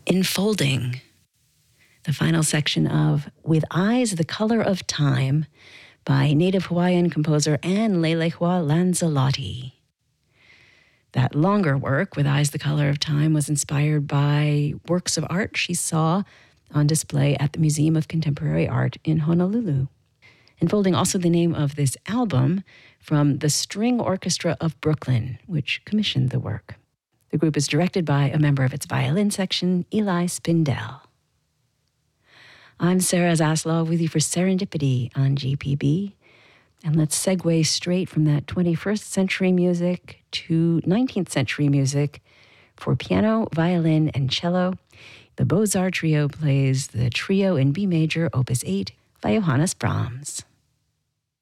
Enfolding, the final section of With Eyes the Color of Time by native Hawaiian composer Anne Lelehua Lanzalotti. That longer work, With Eyes the Color of Time, was inspired by works of art she saw on display at the Museum of Contemporary Art in Honolulu. Enfolding, also the name of this album from the String Orchestra of Brooklyn, which commissioned the work. The group is directed by a member of its violin section, Eli Spindell. I'm Sarah Zaslav with you for Serendipity on GPB. And let's segue straight from that 21st century music to 19th century music for piano, violin, and cello. The Beaux-Arts Trio plays the Trio in B major, Opus 8, by Johannes Brahms.